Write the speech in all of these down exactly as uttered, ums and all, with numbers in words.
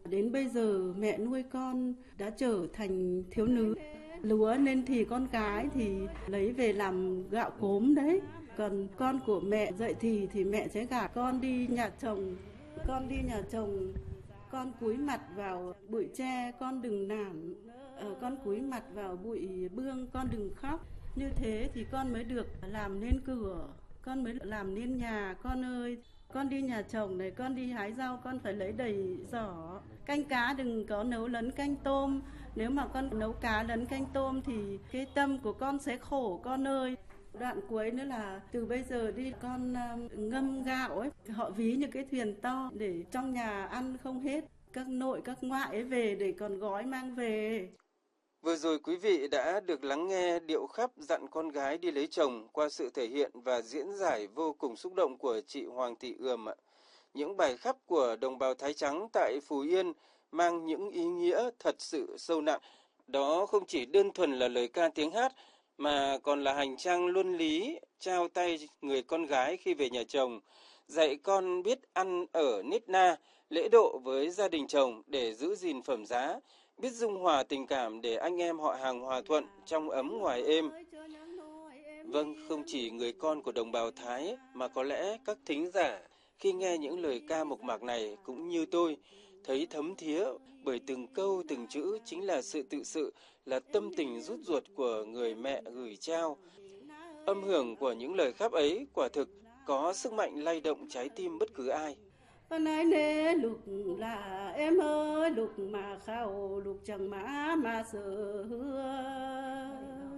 Đến bây giờ mẹ nuôi con đã trở thành thiếu nữ. Lúa nên thì con gái thì lấy về làm gạo cốm đấy. Còn con của mẹ dậy thì thì mẹ sẽ gả con đi nhà chồng. Con đi nhà chồng, con cúi mặt vào bụi tre, con đừng nản. Ờ, con cúi mặt vào bụi bương, con đừng khóc. Như thế thì con mới được làm nên cửa, con mới làm nên nhà con ơi. Con đi nhà chồng này, con đi hái rau, con phải lấy đầy giỏ. Canh cá đừng có nấu lấn canh tôm. Nếu mà con nấu cá lấn canh tôm thì cái tâm của con sẽ khổ con ơi. Đoạn cuối nữa là từ bây giờ đi con ngâm gạo ấy, họ ví như cái thuyền to để trong nhà ăn không hết. Các nội, các ngoại ấy về để còn gói mang về. Vừa rồi quý vị đã được lắng nghe điệu khắp dặn con gái đi lấy chồng qua sự thể hiện và diễn giải vô cùng xúc động của chị Hoàng Thị Ườm ạ. Những bài khắp của đồng bào Thái Trắng tại Phú Yên mang những ý nghĩa thật sự sâu nặng. Đó không chỉ đơn thuần là lời ca tiếng hát mà còn là hành trang luân lý trao tay người con gái khi về nhà chồng, dạy con biết ăn ở nết na, lễ độ với gia đình chồng để giữ gìn phẩm giá, biết dung hòa tình cảm để anh em họ hàng hòa thuận trong ấm ngoài êm. Vâng, không chỉ người con của đồng bào Thái mà có lẽ các thính giả khi nghe những lời ca mộc mạc này cũng như tôi, thấy thấm thía bởi từng câu từng chữ chính là sự tự sự, là tâm tình rút ruột của người mẹ gửi trao. Âm hưởng của những lời khắp ấy quả thực có sức mạnh lay động trái tim bất cứ ai. Con ơi nè lục là em ơi, lục mà khao lục chẳng má mà sợ hứa.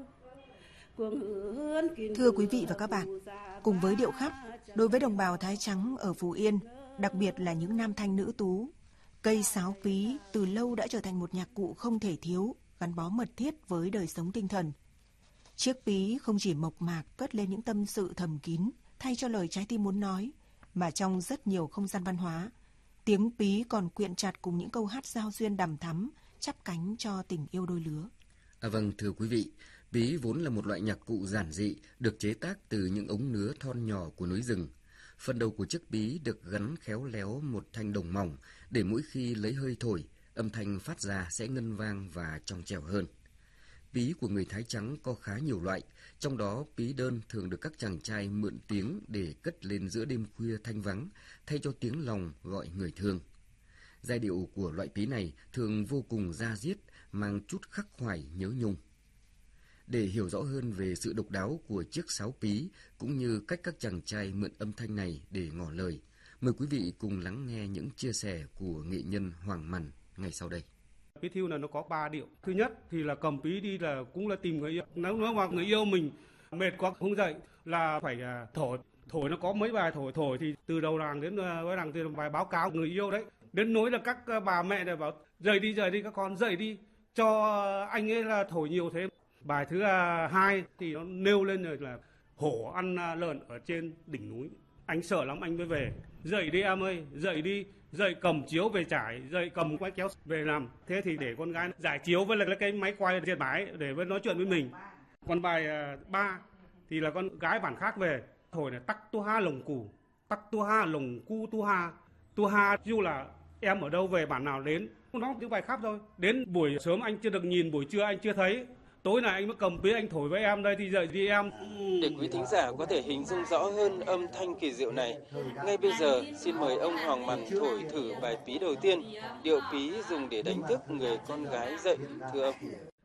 Thưa quý vị và các bạn, cùng với điệu khắp, đối với đồng bào Thái Trắng ở Phú Yên, đặc biệt là những nam thanh nữ tú, cây sáo pí từ lâu đã trở thành một nhạc cụ không thể thiếu, gắn bó mật thiết với đời sống tinh thần. Chiếc pí không chỉ mộc mạc cất lên những tâm sự thầm kín, thay cho lời trái tim muốn nói, mà trong rất nhiều không gian văn hóa, tiếng pí còn quyện chặt cùng những câu hát giao duyên đằm thắm, chắp cánh cho tình yêu đôi lứa. À vâng, thưa quý vị, pí vốn là một loại nhạc cụ giản dị, được chế tác từ những ống nứa thon nhỏ của núi rừng. Phần đầu của chiếc pí được gắn khéo léo một thanh đồng mỏng để mỗi khi lấy hơi thổi, âm thanh phát ra sẽ ngân vang và trong trẻo hơn. Pí của người Thái Trắng có khá nhiều loại, trong đó pí đơn thường được các chàng trai mượn tiếng để cất lên giữa đêm khuya thanh vắng, thay cho tiếng lòng gọi người thương. Giai điệu của loại pí này thường vô cùng da diết, mang chút khắc khoải nhớ nhung. Để hiểu rõ hơn về sự độc đáo của chiếc sáo pí cũng như cách các chàng trai mượn âm thanh này để ngỏ lời, mời quý vị cùng lắng nghe những chia sẻ của nghệ nhân Hoàng Mằn ngay sau đây. Pí thiêu là nó có ba điệu. Thứ nhất thì là cầm pí đi là cũng là tìm người yêu. Nếu mà người yêu mình mệt quá không dậy là phải thổi. Thổi nó có mấy bài thổi thổi thì từ đầu làng đến cuối làng thì bài báo cáo người yêu đấy. Đến nỗi là các bà mẹ này bảo dậy đi dậy đi các con dậy đi cho anh ấy là thổi nhiều thế. Bài thứ hai thì nó nêu lên rồi là hổ ăn lợn ở trên đỉnh núi. Anh sợ lắm anh mới về. Dậy đi em ơi, dậy đi. Dậy cầm chiếu về trải, dậy cầm quay kéo về làm. Thế thì để con gái giải chiếu với lại cái máy quay trên máy để với nói chuyện với mình. Còn bài ba thì là con gái bản khác về. Thổi là tắc tu ha lồng củ, tắc tu ha lồng cu tu ha. Tu ha dù là em ở đâu về bản nào đến. Nó những bài khác thôi. Đến buổi sớm anh chưa được nhìn, buổi trưa anh chưa thấy. Tối nay anh mới cầm pí anh thổi với em đây thì dậy đi em. Để quý thính giả có thể hình dung rõ hơn âm thanh kỳ diệu này, ngay bây giờ xin mời ông Hoàng Mằn thổi thử bài pí đầu tiên, điệu pí dùng để đánh thức người con gái dậy, thưa ông.